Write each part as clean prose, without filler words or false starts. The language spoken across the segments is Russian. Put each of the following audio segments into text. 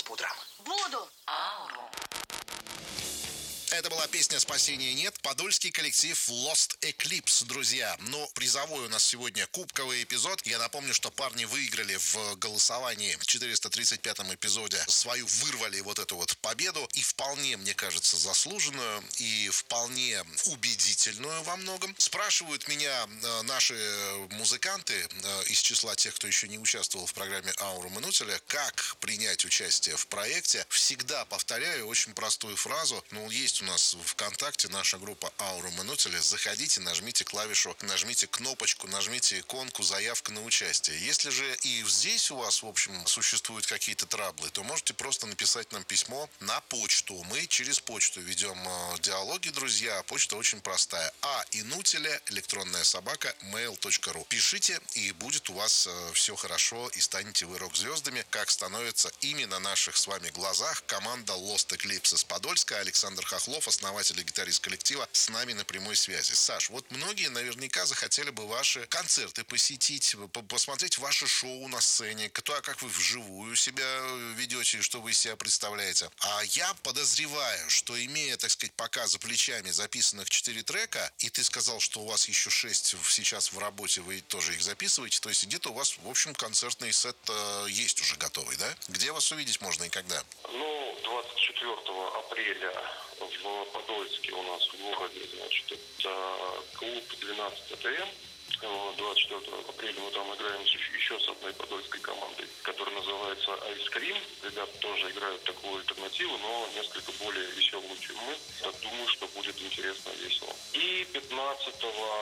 по утрам. Буду. Аурум. Это была песня «Спасения нет». Подольский коллектив Lost Eclipse, друзья. Но призовой у нас сегодня кубковый эпизод. Я напомню, что парни выиграли в голосовании в 435-м эпизоде вырвали вот эту вот победу. И вполне, мне кажется, заслуженную. И вполне убедительную во многом. Спрашивают меня наши музыканты из числа тех, кто еще не участвовал в программе «Аурум и Нутеля», как принять участие в проекте. Всегда повторяю очень простую фразу. Есть у нас в ВКонтакте наша группа «Аурум и Нутеля». Заходите, нажмите клавишу, нажмите кнопочку, нажмите иконку «Заявка на участие». Если же и здесь у вас, в общем, существуют какие-то траблы, то можете просто написать нам письмо на почту. Мы через почту ведем диалоги, друзья. Почта очень простая. АИНутеля, @mail.ru. Пишите, и будет у вас все хорошо, и станете вы рок-звездами, как становится ими на наших с вами глазах команда Lost Eclipse из Подольска. Александр Хохлов, основатель и гитарист коллектива, с нами на прямой связи. Саш, вот многие наверняка захотели бы ваши концерты посетить, посмотреть ваше шоу на сцене, как вы вживую себя ведете, что вы из себя представляете. А я подозреваю, что имея, так сказать, пока за плечами записанных 4 трека, и ты сказал, что у вас еще 6 сейчас в работе, вы тоже их записываете, то есть где-то у вас, в общем, концертный сет есть уже готовый, да? Где вас увидеть можно и когда? 24 апреля в Подольске у нас в городе, значит, это клуб 12 АТМ. 24 апреля мы там играем еще с одной подольской командой, которая называется Ice Cream. Ребята тоже играют такую альтернативу, но несколько более веселую, чем мы. Я думаю, что будет интересно, весело. И 15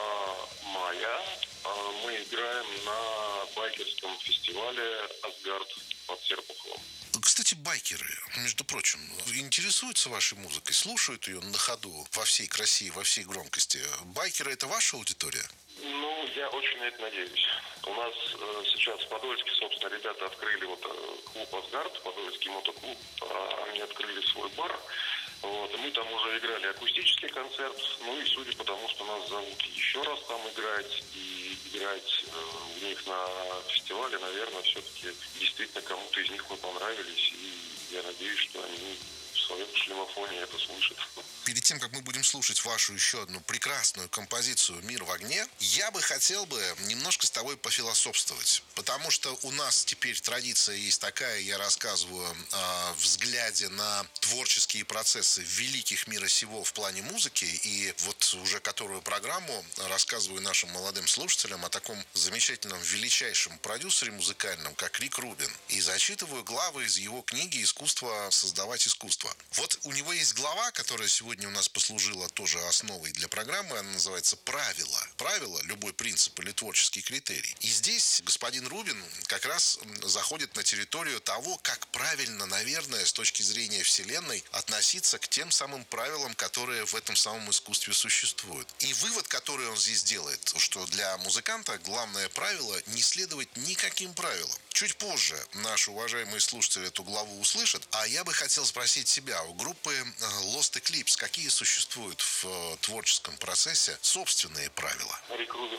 мая мы играем на байкерском фестивале «Асгард» под Серпуховым. Кстати, байкеры, между прочим, интересуются вашей музыкой, слушают ее на ходу во всей красе, во всей громкости. Байкеры — это ваша аудитория? Я очень на это надеюсь. У нас сейчас в Подольске, собственно, ребята открыли клуб «Асгард», подольский мотоклуб. Они открыли свой бар. И мы там уже играли акустический концерт. И судя по тому, что нас зовут еще раз там играть и играть у них на фестивале, наверное, все-таки действительно кому-то из них мы понравились. И я надеюсь, что они в своем шлемофоне это слышат. Перед тем, как мы будем слушать вашу еще одну прекрасную композицию «Мир в огне», я бы хотел немножко с тобой пофилософствовать. Потому что у нас теперь традиция есть такая, я рассказываю о взгляде на творческие процессы великих мира сего в плане музыки. И вот уже которую программу рассказываю нашим молодым слушателям о таком замечательном, величайшем продюсере музыкальном, как Рик Рубин. И зачитываю главы из его книги «Искусство создавать искусство». Вот у него есть глава, которая сегодня у нас послужила тоже основой для программы. Она называется «Правила». Правила, любой принцип или творческий критерий. И здесь господин Рубин как раз заходит на территорию того, как правильно, наверное, с точки зрения Вселенной относиться к тем самым правилам, которые в этом самом искусстве существуют. И вывод, который он здесь делает, что для музыканта главное правило — не следовать никаким правилам. Чуть позже наши уважаемые слушатели эту главу услышат, а я бы хотел спросить себя, у группы Lost Eclipse какие существуют в творческом процессе собственные правила? Рик Рубин